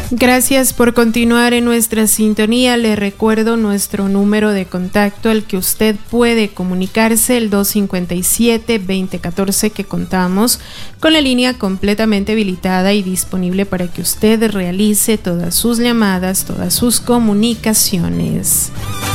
Gracias por continuar en nuestra sintonía. Le recuerdo nuestro número de contacto al que usted puede comunicarse, el 257-2014, que contamos con la línea completamente habilitada y disponible para que usted realice todas sus llamadas, todas sus comunicaciones.